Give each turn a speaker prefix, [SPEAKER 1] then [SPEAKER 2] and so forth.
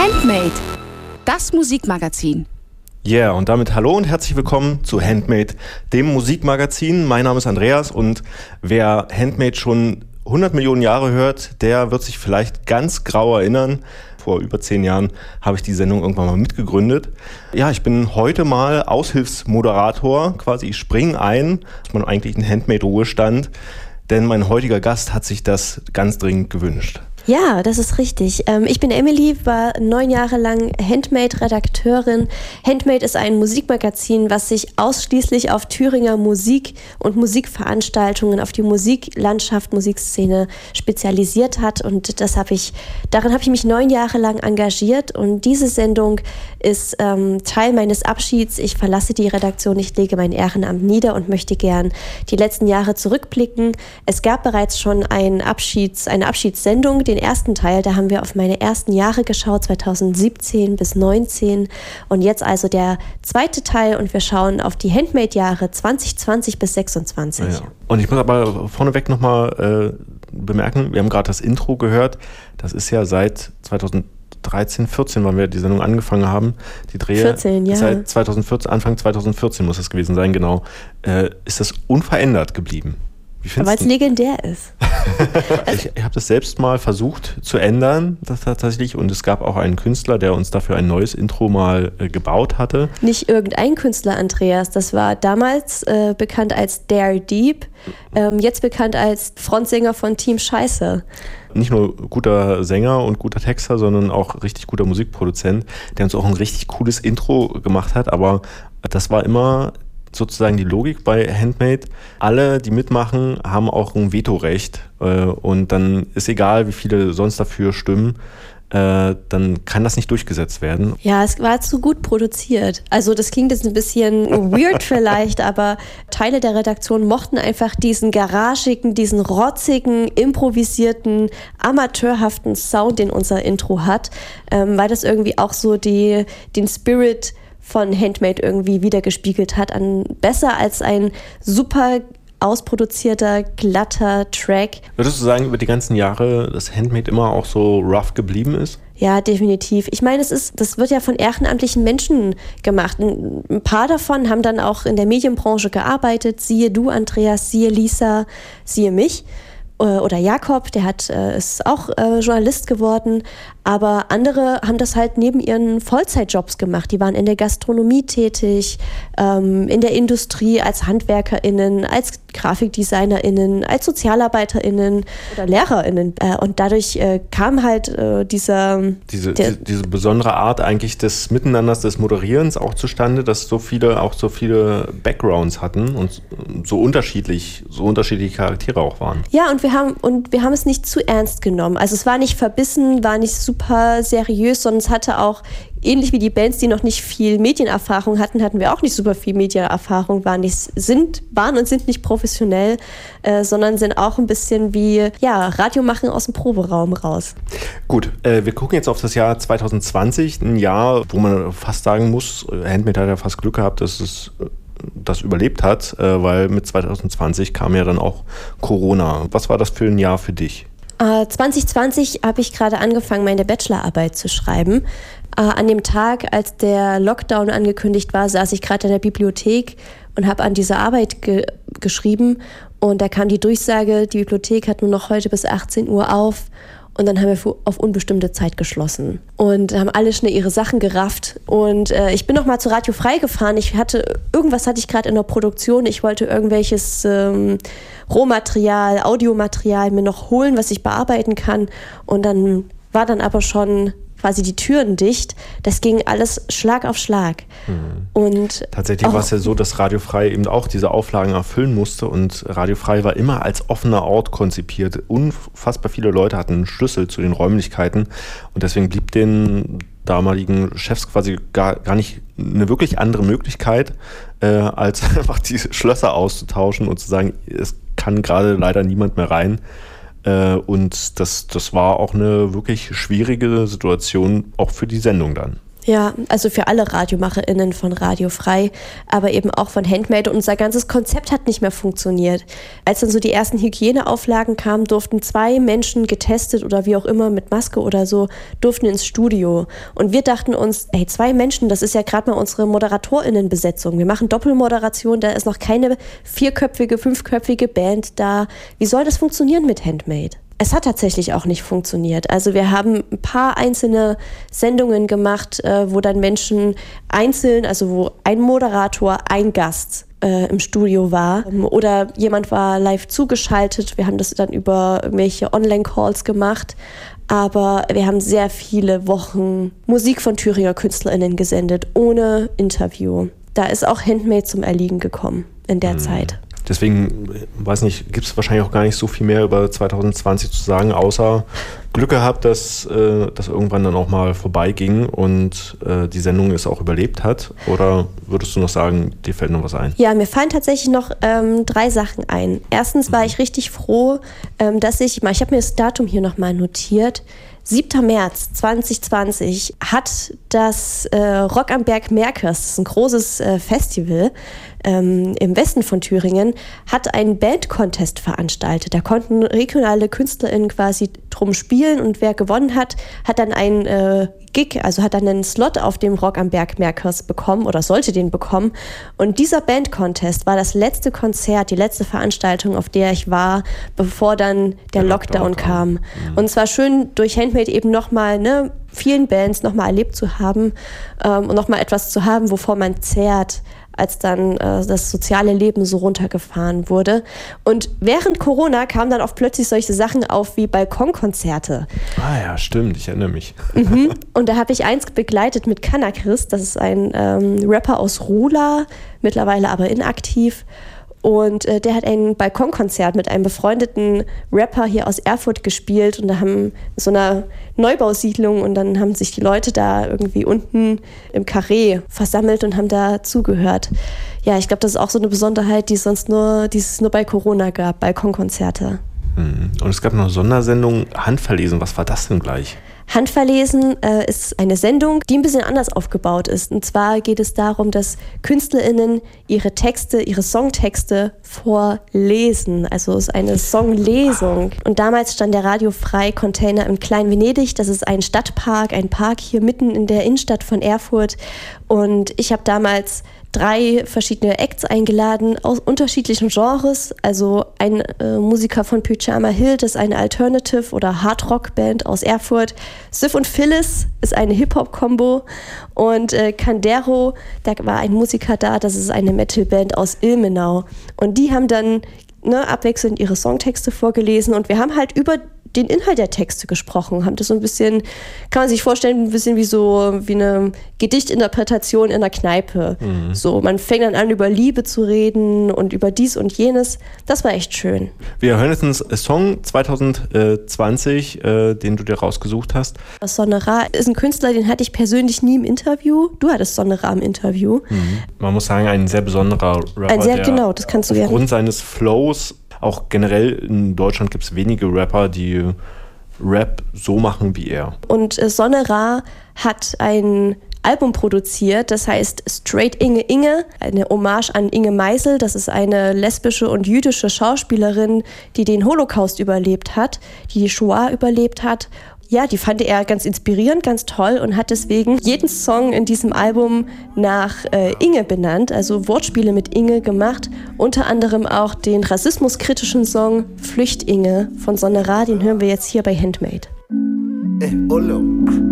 [SPEAKER 1] Handmade, das Musikmagazin.
[SPEAKER 2] Yeah, und damit hallo und herzlich willkommen zu Handmade, dem Musikmagazin. Mein Name ist Andreas und wer Handmade schon 100 Millionen Jahre hört, der wird sich vielleicht ganz grau erinnern. Vor über 10 Jahren habe ich die Sendung irgendwann mal mitgegründet. Ja, ich bin heute mal Aushilfsmoderator, quasi ich springe ein, aus meinem eigentlichen Handmade-Ruhestand, denn mein heutiger Gast hat sich das ganz dringend gewünscht.
[SPEAKER 3] Ja, das ist richtig. Ich bin Emily, war 9 Jahre lang Handmade-Redakteurin. Handmade ist ein Musikmagazin, was sich ausschließlich auf Thüringer Musik und Musikveranstaltungen, auf die Musiklandschaft, Musikszene spezialisiert hat. Und darin habe ich mich 9 Jahre lang engagiert. Und diese Sendung ist Teil meines Abschieds. Ich verlasse die Redaktion, ich lege mein Ehrenamt nieder und möchte gern die letzten Jahre zurückblicken. Es gab bereits schon eine Abschiedssendung, den ersten Teil, da haben wir auf meine ersten Jahre geschaut, 2017 bis 2019 und jetzt also der zweite Teil und wir schauen auf die Handmade-Jahre 2020 bis 2026.
[SPEAKER 2] Ja. Und ich muss aber vorneweg nochmal bemerken, wir haben gerade das Intro gehört, das ist ja seit 2013, 14, wann wir die Sendung angefangen haben, die Drehe.
[SPEAKER 3] 14, ja.
[SPEAKER 2] Seit 2014, Anfang 2014 muss es gewesen sein, genau. Ist das unverändert geblieben?
[SPEAKER 3] Weil es legendär ist.
[SPEAKER 2] Ich habe das selbst mal versucht zu ändern, das tatsächlich. Und es gab auch einen Künstler, der uns dafür ein neues Intro mal gebaut hatte.
[SPEAKER 3] Nicht irgendein Künstler, Andreas. Das war damals bekannt als Dare Deep, jetzt bekannt als Frontsänger von Team Scheiße.
[SPEAKER 2] Nicht nur guter Sänger und guter Texter, sondern auch richtig guter Musikproduzent, der uns auch ein richtig cooles Intro gemacht hat. Aber das war immer sozusagen die Logik bei Handmade. Alle, die mitmachen, haben auch ein Vetorecht und dann ist egal, wie viele sonst dafür stimmen, dann kann das nicht durchgesetzt werden.
[SPEAKER 3] Ja, es war zu gut produziert. Also das klingt jetzt ein bisschen weird vielleicht, aber Teile der Redaktion mochten einfach diesen garagigen, diesen rotzigen, improvisierten, amateurhaften Sound, den unser Intro hat, weil das irgendwie auch so den Spirit von Handmade irgendwie wiedergespiegelt hat, besser als ein super ausproduzierter, glatter Track.
[SPEAKER 2] Würdest du sagen, über die ganzen Jahre, dass Handmade immer auch so rough geblieben ist?
[SPEAKER 3] Ja, definitiv. Ich meine, das wird ja von ehrenamtlichen Menschen gemacht. Ein paar davon haben dann auch in der Medienbranche gearbeitet. Siehe du, Andreas, siehe Lisa, siehe mich. Oder Jakob, der ist auch Journalist geworden, aber andere haben das halt neben ihren Vollzeitjobs gemacht. Die waren in der Gastronomie tätig, in der Industrie als HandwerkerInnen, als GrafikdesignerInnen, als SozialarbeiterInnen oder LehrerInnen. Und dadurch kam halt diese
[SPEAKER 2] besondere Art eigentlich des Miteinanders, des Moderierens auch zustande, dass so viele Backgrounds hatten und so unterschiedliche Charaktere auch waren.
[SPEAKER 3] Ja, und wir haben es nicht zu ernst genommen. Also es war nicht verbissen, war nicht super seriös, sondern es hatte auch, ähnlich wie die Bands, die noch nicht viel Medienerfahrung hatten wir auch nicht super viel Medienerfahrung, waren und sind nicht professionell, sondern sind auch ein bisschen wie Radio machen aus dem Proberaum raus.
[SPEAKER 2] Gut, wir gucken jetzt auf das Jahr 2020, ein Jahr, wo man fast sagen muss, Handmade hat ja fast Glück gehabt, dass es das überlebt hat, weil mit 2020 kam ja dann auch Corona. Was war das für ein Jahr für dich?
[SPEAKER 3] 2020 habe ich gerade angefangen, meine Bachelorarbeit zu schreiben. An dem Tag, als der Lockdown angekündigt war, saß ich gerade in der Bibliothek und habe an dieser Arbeit geschrieben. Und da kam die Durchsage, die Bibliothek hat nur noch heute bis 18 Uhr auf. Und dann haben wir auf unbestimmte Zeit geschlossen und haben alle schnell ihre Sachen gerafft. Und ich bin noch mal zu Radio Frei gefahren. Irgendwas hatte ich gerade in der Produktion. Ich wollte irgendwelches Rohmaterial, Audiomaterial mir noch holen, was ich bearbeiten kann. Und dann war dann aber schon quasi die Türen dicht. Das ging alles Schlag auf Schlag.
[SPEAKER 2] Mhm.
[SPEAKER 3] Und
[SPEAKER 2] tatsächlich war es ja so, dass Radio Frei eben auch diese Auflagen erfüllen musste und Radio Frei war immer als offener Ort konzipiert. Unfassbar viele Leute hatten einen Schlüssel zu den Räumlichkeiten und deswegen blieb den damaligen Chefs quasi gar nicht eine wirklich andere Möglichkeit, als einfach die Schlösser auszutauschen und zu sagen, es kann gerade leider niemand mehr rein. Und das war auch eine wirklich schwierige Situation, auch für die Sendung dann.
[SPEAKER 3] Ja, also für alle RadiomacherInnen von Radio Frei, aber eben auch von Handmade. Und unser ganzes Konzept hat nicht mehr funktioniert. Als dann so die ersten Hygieneauflagen kamen, durften 2 Menschen getestet oder wie auch immer mit Maske oder so, durften ins Studio. Und wir dachten uns, 2 Menschen, das ist ja gerade mal unsere ModeratorInnenbesetzung. Wir machen Doppelmoderation, da ist noch keine 4-köpfige, 5-köpfige Band da. Wie soll das funktionieren mit Handmade? Es hat tatsächlich auch nicht funktioniert. Also wir haben ein paar einzelne Sendungen gemacht, wo dann Menschen einzeln, also wo ein Moderator, ein Gast im Studio war oder jemand war live zugeschaltet. Wir haben das dann über irgendwelche Online-Calls gemacht. Aber wir haben sehr viele Wochen Musik von Thüringer KünstlerInnen gesendet, ohne Interview. Da ist auch Handmade zum Erliegen gekommen in der Zeit.
[SPEAKER 2] Deswegen, weiß nicht, gibt es wahrscheinlich auch gar nicht so viel mehr über 2020 zu sagen, außer Glück gehabt, dass das irgendwann dann auch mal vorbeiging und die Sendung es auch überlebt hat. Oder würdest du noch sagen, dir fällt noch was ein?
[SPEAKER 3] Ja, mir fallen tatsächlich noch 3 Sachen ein. Erstens war ich richtig froh, dass ich habe mir das Datum hier nochmal notiert, 7. März 2020 hat das Rock am Berg Merkers, das ist ein großes Festival im Westen von Thüringen, hat einen Band-Contest veranstaltet. Da konnten regionale KünstlerInnen quasi drum spielen und wer gewonnen hat, hat dann einen Gig, also hat dann einen Slot auf dem Rock am Berg Merkers bekommen oder sollte den bekommen. Und dieser Band-Contest war das letzte Konzert, die letzte Veranstaltung, auf der ich war, bevor dann der Lockdown kam. Und es war schön, durch Handmade eben nochmal, vielen Bands nochmal erlebt zu haben und nochmal etwas zu haben, wovor man zehrt, als dann das soziale Leben so runtergefahren wurde. Und während Corona kamen dann auch plötzlich solche Sachen auf wie Balkonkonzerte.
[SPEAKER 2] Ah ja, stimmt, ich erinnere mich.
[SPEAKER 3] Und da habe ich eins begleitet mit Kanakris, das ist ein Rapper aus Rula, mittlerweile aber inaktiv. Und der hat ein Balkonkonzert mit einem befreundeten Rapper hier aus Erfurt gespielt und da haben so einer Neubausiedlung und dann haben sich die Leute da irgendwie unten im Carré versammelt und haben da zugehört. Ja, ich glaube, das ist auch so eine Besonderheit, die es nur bei Corona gab, Balkonkonzerte.
[SPEAKER 2] Und es gab noch eine Sondersendung, Handverlesen. Was war das denn gleich?
[SPEAKER 3] Handverlesen ist eine Sendung, die ein bisschen anders aufgebaut ist. Und zwar geht es darum, dass KünstlerInnen ihre Songtexte vorlesen. Also es ist eine Songlesung. Und damals stand der Radio Frei Container im Klein Venedig. Das ist ein Stadtpark, ein Park hier mitten in der Innenstadt von Erfurt. Und ich habe damals 3 verschiedene Acts eingeladen aus unterschiedlichen Genres. Also ein Musiker von Pyjama Hill, das ist eine Alternative- oder Hardrock-Band aus Erfurt. Sif und Phyllis ist eine Hip-Hop-Kombo. Und Kandero, da war ein Musiker da, das ist eine Metal-Band aus Ilmenau. Und die haben dann abwechselnd ihre Songtexte vorgelesen. Und wir haben halt über den Inhalt der Texte gesprochen, haben das so ein bisschen, kann man sich vorstellen, ein bisschen wie eine Gedichtinterpretation in der Kneipe. So, man fängt dann an, über Liebe zu reden und über dies und jenes. Das war echt schön.
[SPEAKER 2] Wir hören jetzt einen Song 2020, den du dir rausgesucht hast.
[SPEAKER 3] Sonne Ra ist ein Künstler, den hatte ich persönlich nie im Interview. Du hattest Sonne Ra im Interview.
[SPEAKER 2] Man muss sagen, ein sehr besonderer Rapper,
[SPEAKER 3] genau, das kannst du gerne.
[SPEAKER 2] Aufgrund seines Flows, auch generell in Deutschland gibt es wenige Rapper, die Rap so machen wie er.
[SPEAKER 3] Und Sonne Ra hat ein Album produziert, das heißt Straight Inge Inge, eine Hommage an Inge Meisel. Das ist eine lesbische und jüdische Schauspielerin, die den Holocaust überlebt hat, die Shoah überlebt hat. Ja, die fand er ganz inspirierend, ganz toll und hat deswegen jeden Song in diesem Album nach Inge benannt, also Wortspiele mit Inge gemacht. Unter anderem auch den rassismuskritischen Song Flücht Inge von Sonne Ra, den hören wir jetzt hier bei Handmade.
[SPEAKER 4] Olo.